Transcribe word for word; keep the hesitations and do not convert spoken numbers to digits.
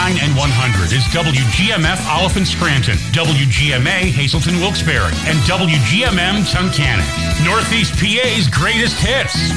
ninety-nine and one hundred is W G M F Oliphant Scranton, W G M A Hazleton Wilkes-Barre, and W G M M Tunkhannock. Northeast P A's greatest hits.